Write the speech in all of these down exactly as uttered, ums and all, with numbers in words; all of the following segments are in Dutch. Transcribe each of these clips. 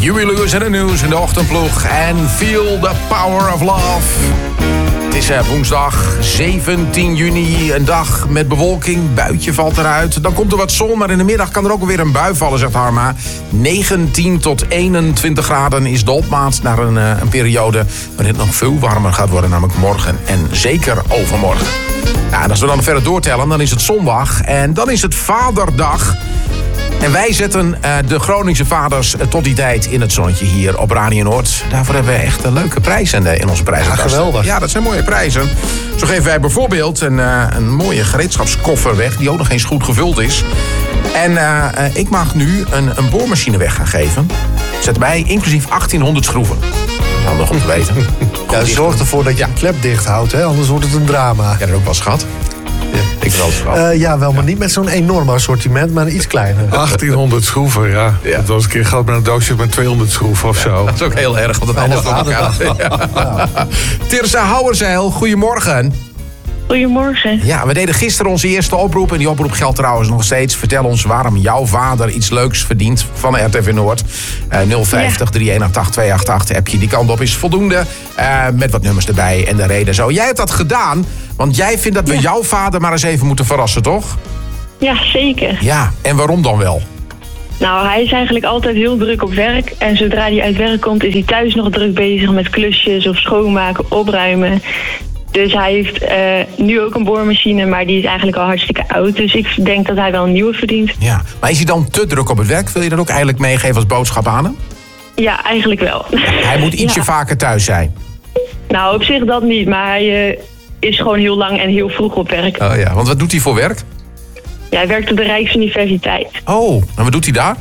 Huey Lewis en het nieuws in de ochtendploeg. En Feel the Power of Love. Het is uh, woensdag zeventien juni, een dag met bewolking. Buitje valt eruit. Dan komt er wat zon, maar in de middag kan er ook weer een bui vallen, zegt Harma. negentien tot eenentwintig graden is de opmaat naar een, uh, een periode waarin het nog veel warmer gaat worden, namelijk morgen en zeker overmorgen. Ja, en als we dan verder doortellen, dan is het zondag en dan is het Vaderdag. En wij zetten uh, de Groningse vaders uh, tot die tijd in het zonnetje hier op Radio Noord. Daarvoor hebben we echt uh, leuke prijzen uh, in onze prijzenkast. Ja, geweldig. Ja, dat zijn mooie prijzen. Zo geven wij bijvoorbeeld een, uh, een mooie gereedschapskoffer weg, die ook nog eens goed gevuld is. En uh, uh, ik mag nu een, een boormachine weg gaan geven. Zet erbij, inclusief achttienhonderd schroeven. Handig om te weten. Ja, zorg ervoor dat je ja. de klep dicht houdt, hè? Anders wordt het een drama. Ja, dat ook wel schat. Ja, ik wel schat. Uh, ja, wel, maar niet met zo'n enorm assortiment, maar iets kleiner. achttienhonderd schroeven, ja. ja. Dat was een keer groot met een doosje met tweehonderd schroeven of zo. Ja, dat is ook heel erg, want het alles door elkaar. Ja. Ja. Tirza Houwerzeil, goedemorgen. Goedemorgen. Ja, we deden gisteren onze eerste oproep. En die oproep geldt trouwens nog steeds. Vertel ons waarom jouw vader iets leuks verdient van R T V Noord. Uh, nul vijftig, drie een acht acht, twee acht acht. Heb je die kant op is voldoende. Uh, met wat nummers erbij en de reden zo. Jij hebt dat gedaan, want jij vindt dat we ja. jouw vader maar eens even moeten verrassen, toch? Ja, zeker. Ja, en waarom dan wel? Nou, hij is eigenlijk altijd heel druk op werk. En zodra hij uit werk komt, is hij thuis nog druk bezig met klusjes of schoonmaken, opruimen. Dus hij heeft uh, nu ook een boormachine, maar die is eigenlijk al hartstikke oud. Dus ik denk dat hij wel een nieuwe verdient. Ja, maar is hij dan te druk op het werk? Wil je dat ook eigenlijk meegeven als boodschap aan hem? Ja, eigenlijk wel. Hij moet ietsje ja. vaker thuis zijn. Nou, op zich dat niet, maar hij uh, is gewoon heel lang en heel vroeg op werk. Oh ja, want wat doet hij voor werk? Ja, hij werkt op de Rijksuniversiteit. Oh, en wat doet hij daar?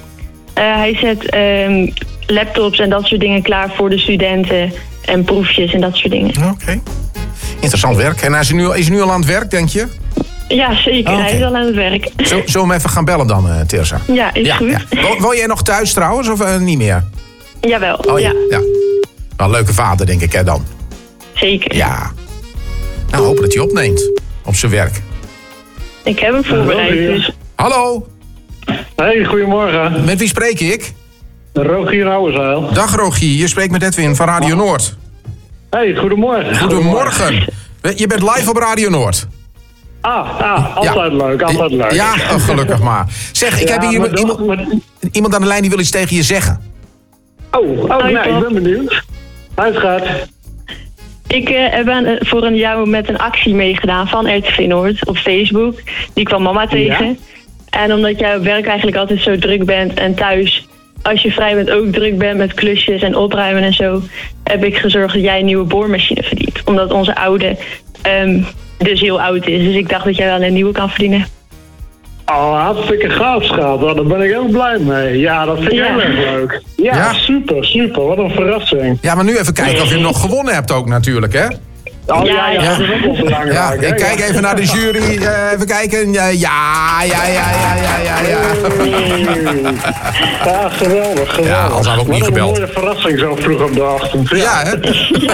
Uh, hij zet um, laptops en dat soort dingen klaar voor de studenten. En proefjes en dat soort dingen. Oké. Okay. Interessant werk. En is hij, nu, is hij nu al aan het werk, denk je? Ja, zeker. Oh, okay. Hij is al aan het werk. Zo, zullen we hem even gaan bellen dan, uh, Tirza? Ja, is ja, goed. Ja. Woon jij nog thuis trouwens, of uh, niet meer? Jawel, oh, ja. ja. Nou, leuke vader, denk ik, hè, dan? Zeker. Ja. Nou, hopen dat hij opneemt op zijn werk. Ik heb hem voorbereid, dus... Hallo. Hey, goedemorgen. Met wie spreek ik? Rogier Houwerzeil. Dag Rogier, je spreekt met Edwin van Radio Noord. Hey, goedemorgen. Goedemorgen. Je bent live op Radio Noord. Ah, ah altijd ja. leuk, altijd leuk. Ja, oh, gelukkig maar. Zeg, ik ja, heb hier iemand, iemand, maar... iemand aan de lijn die wil iets tegen je zeggen. Oh, oh nee, ik ben benieuwd. Uitgaat. Ik uh, heb een, voor een jaar met een actie meegedaan van R T V Noord op Facebook. Die kwam mama tegen. Ja. En omdat jij op werk eigenlijk altijd zo druk bent en thuis... als je vrij bent ook druk bent met klusjes en opruimen en zo... heb ik gezorgd dat jij een nieuwe boormachine verdient. Omdat onze oude um, dus heel oud is. Dus ik dacht dat jij wel een nieuwe kan verdienen. Oh, hartstikke gaaf, schat. Daar ben ik heel blij mee. Ja, dat vind ik ja. heel erg leuk. Ja, ja, super, super. Wat een verrassing. Ja, maar nu even kijken of je hem nog gewonnen hebt ook natuurlijk, hè? Oh ja, ja, ja, dat is ook wel belangrijk. Ja, ik kijk even naar de jury. Uh, even kijken. Ja, ja, ja, ja, ja, ja, ja. Ja, geweldig, geweldig. Ja, als had ook niet gebeld. Wat een mooie verrassing zo vroeg op de ochtend. Ja, ja hè?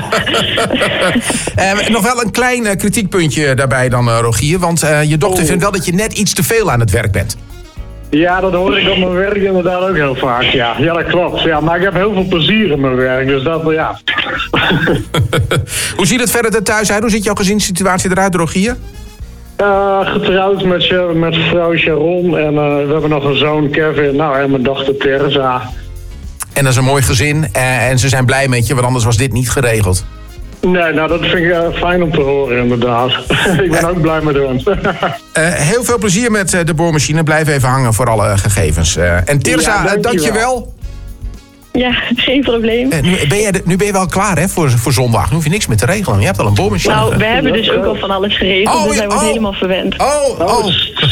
uh, nog wel een klein uh, kritiekpuntje daarbij dan, uh, Rogier. Want uh, je dochter oh. vindt wel dat je net iets te veel aan het werk bent. Ja, dat hoor ik op mijn werk inderdaad ook heel vaak, ja. Ja, dat klopt. Ja, maar ik heb heel veel plezier in mijn werk, dus dat, ja. Hoe ziet het verder thuis uit? Hoe ziet jouw gezinssituatie eruit, Rogier? Uh, getrouwd met, met vrouw Sharon en uh, we hebben nog een zoon, Kevin, nou, en mijn dochter Teresa. En dat is een mooi gezin uh, en ze zijn blij met je, want anders was dit niet geregeld. Nee, nou dat vind ik uh, fijn om te horen inderdaad. Ik ben uh, ook blij met hun. uh, heel veel plezier met uh, de boormachine. Blijf even hangen voor alle gegevens. Uh, en Tirza, ja, dank je wel. Ja, geen probleem. Uh, nu, ben je de, nu ben je wel klaar hè, voor, voor zondag. Nu hoef je niks meer te regelen. Je hebt al een boormachine. Nou, we hebben dus ook al van alles geregeld. Oh, dus hij wordt oh. helemaal verwend. Oh, oh.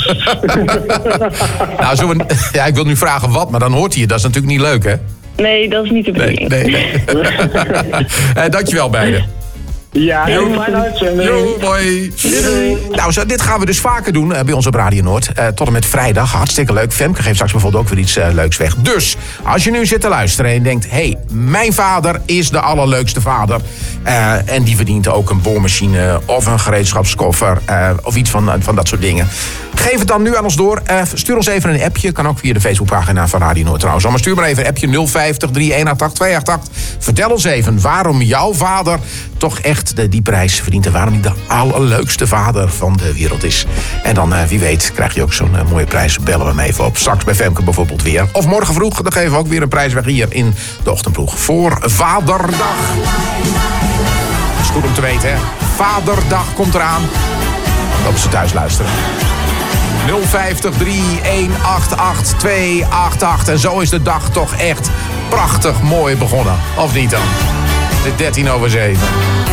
nou, zo een, ja, ik wil nu vragen wat, maar dan hoort hij je. Dat is natuurlijk niet leuk, hè? Nee, dat is niet de bedoeling. Nee, nee, nee. uh, dankjewel beiden. Ja, heel fijn uitzending. Jo, mooi. Nou, zo, dit gaan we dus vaker doen uh, bij ons op Radio Noord. Uh, tot en met vrijdag. Hartstikke leuk. Femke geeft straks bijvoorbeeld ook weer iets uh, leuks weg. Dus, als je nu zit te luisteren en je denkt... hé, hey, mijn vader is de allerleukste vader. Uh, en die verdient ook een boormachine of een gereedschapskoffer. Uh, of iets van, van dat soort dingen. Geef het dan nu aan ons door. Uh, stuur ons even een appje. Kan ook via de Facebookpagina van Radio Noord trouwens. Maar stuur maar even een appje nul vijftig, drie een acht acht, twee acht acht. Vertel ons even waarom jouw vader toch echt de, die prijs verdient. En waarom hij de allerleukste vader van de wereld is. En dan, uh, wie weet, krijg je ook zo'n uh, mooie prijs. Bellen we hem even op. Straks bij Femke bijvoorbeeld weer. Of morgen vroeg, dan geven we ook weer een prijs weg hier in de Ochtendploeg. Voor Vaderdag. Dat is goed om te weten, hè. Vaderdag komt eraan. Dat ze thuis luisteren. nul vijftig, drie een acht acht, twee acht acht. En zo is de dag toch echt prachtig mooi begonnen. Of niet dan? Het is dertien over zeven.